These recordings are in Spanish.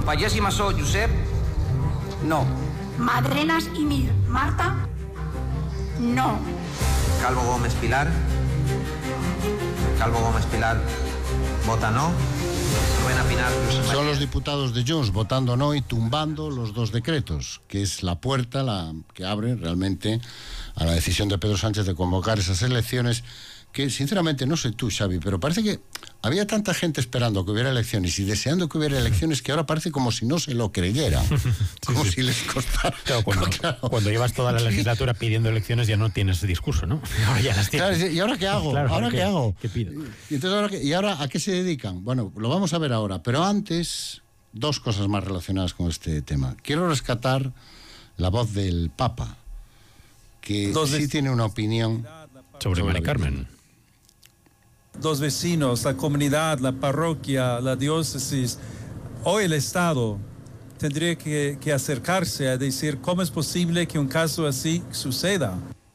Pagès i maçó Josep, no. Madrenas y Mir, Marta, no. Calvo Gómez Pilar, vota no. Rubén Apinar, Josep María. Son los diputados de Junts votando no y tumbando los dos decretos, que es la puerta que abre realmente a la decisión de Pedro Sánchez de convocar esas elecciones, que sinceramente no sé tú, Xavi, pero parece que había tanta gente esperando que hubiera elecciones y deseando que hubiera elecciones que ahora parece como si no se lo creyeran, como si les costara. Claro, cuando llevas toda la legislatura pidiendo elecciones ya no tienes discurso, ¿no? Ahora ya las tienes. Claro, ¿y ahora qué hago? Claro, ¿Ahora qué hago? ¿Qué pido? Y entonces, ¿y ahora a qué se dedican? Bueno, lo vamos a ver ahora, pero antes, dos cosas más relacionadas con este tema. Quiero rescatar la voz del Papa, que sí tiene una opinión sobre Mari Carmen. Los vecinos, la comunidad, la parroquia, la diócesis o el Estado tendría que acercarse a decir cómo es posible que un caso así suceda.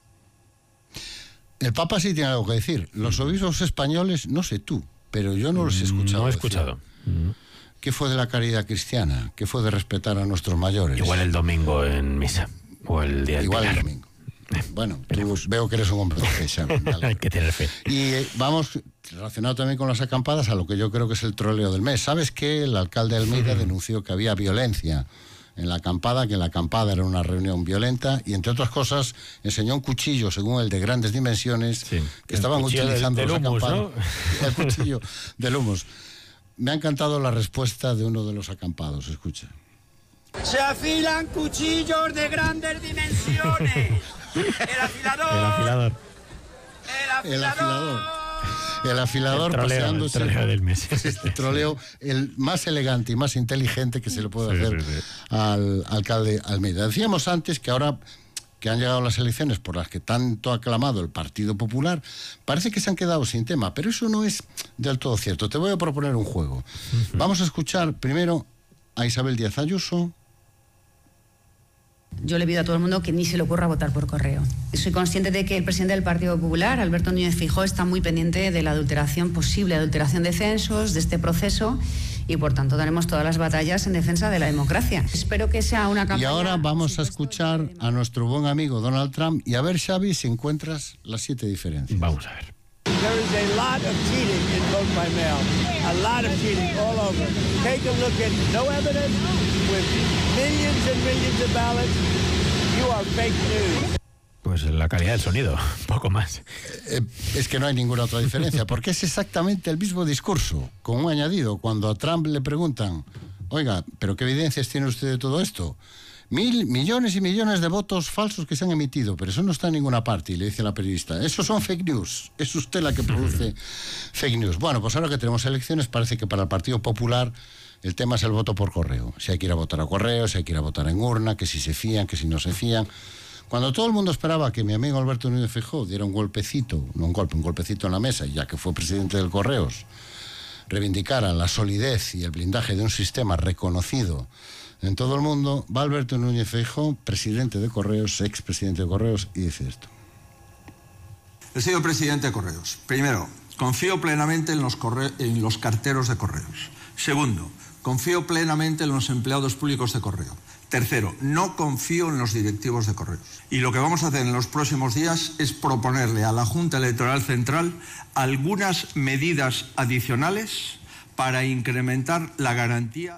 El Papa sí tiene algo que decir. Los obispos españoles, no sé tú, pero yo no los he escuchado. No he escuchado. ¿Qué fue de la caridad cristiana? ¿Qué fue de respetar a nuestros mayores? Igual el domingo en misa o el día del Igual Pilar. el domingo. Bueno, veo que eres un hombre de fe, Xavi. Hay que tener fe. Y vamos, relacionado también con las acampadas, a lo que yo creo que es el troleo del mes. ¿Sabes que el alcalde de Almeida denunció que había violencia en la acampada, que la acampada era una reunión violenta y, entre otras cosas, enseñó un cuchillo, según el de grandes dimensiones, que estaban utilizando del los humus, acampados? ¿no? El cuchillo del humus. Me ha encantado la respuesta de uno de los acampados, escucha. Se afilan cuchillos de grandes dimensiones. El afilador. El afilador paseándose. El troleo del mes. El troleo, el más elegante y más inteligente que se le puede hacer al alcalde Almeida. Decíamos antes que ahora que han llegado las elecciones por las que tanto ha clamado el Partido Popular, parece que se han quedado sin tema, pero eso no es del todo cierto. Te voy a proponer un juego. Vamos a escuchar primero a Isabel Díaz Ayuso. Yo le pido a todo el mundo que ni se le ocurra votar por correo. Soy consciente de que el presidente del Partido Popular, Alberto Núñez Feijóo, está muy pendiente de la adulteración, posible adulteración de censos, de este proceso, y por tanto daremos todas las batallas en defensa de la democracia. Espero que sea una campaña... Y ahora vamos a escuchar a nuestro buen amigo Donald Trump y a ver, Xavi, si encuentras las 7 diferencias. Vamos a ver. There is a lot of cheating in vote by mail. A lot of cheating all over. Take a look at no evidence with millions and millions of ballots. You are fake news. Pues la calidad del sonido, poco más. Es que no hay ninguna otra diferencia, porque es exactamente el mismo discurso, con un añadido. Cuando a Trump le preguntan, oiga, ¿pero qué evidencias tiene usted de todo esto? Millones y millones de votos falsos que se han emitido, pero eso no está en ninguna parte. Y le dice la periodista, eso son fake news, es usted la que produce fake news. Bueno, pues ahora que tenemos elecciones, parece que para el Partido Popular el tema es el voto por correo. Si hay que ir a votar a correo, si hay que ir a votar en urna, que si se fían, que si no se fían. Cuando todo el mundo esperaba que mi amigo Alberto Núñez Feijóo diera un golpecito, no un golpe, un golpecito en la mesa, ya que fue presidente del Correos, reivindicara la solidez y el blindaje de un sistema reconocido en todo el mundo, va Alberto Núñez Feijóo, presidente de Correos, expresidente de Correos, y dice esto. He sido presidente de Correos. Primero, confío plenamente en los carteros de Correos. Segundo, confío plenamente en los empleados públicos de Correo. Tercero, no confío en los directivos de Correos. Y lo que vamos a hacer en los próximos días es proponerle a la Junta Electoral Central algunas medidas adicionales para incrementar la garantía.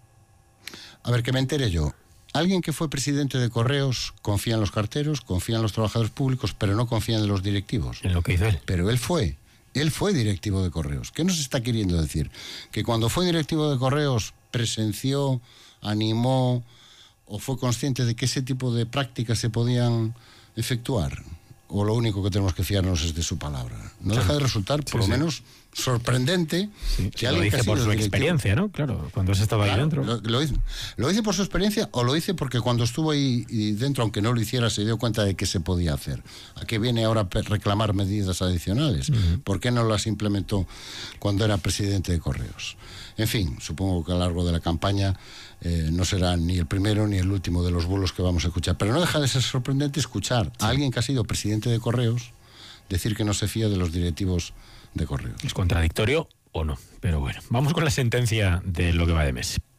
A ver, que me entere yo. Alguien que fue presidente de Correos confía en los carteros, confía en los trabajadores públicos, pero no confía en los directivos. En lo que hizo él. Pero él fue directivo de Correos. ¿Qué nos está queriendo decir? Que cuando fue directivo de Correos presenció, animó o fue consciente de que ese tipo de prácticas se podían efectuar. O lo único que tenemos que fiarnos es de su palabra. No deja de resultar, por lo menos, sorprendente que alguien lo dice por su experiencia, ¿no? Claro, cuando se estaba ahí dentro. Lo dice por su experiencia o lo dice porque cuando estuvo ahí dentro, aunque no lo hiciera, se dio cuenta de que se podía hacer. ¿A qué viene ahora reclamar medidas adicionales? ¿Por qué no las implementó cuando era presidente de Correos? En fin, supongo que a lo largo de la campaña no será ni el primero ni el último de los bulos que vamos a escuchar. Pero no deja de ser sorprendente escuchar a alguien que ha sido presidente de Correos decir que no se fía de los directivos de Correos. ¿Es contradictorio o no? Pero bueno, vamos con la sentencia de lo que va de mes.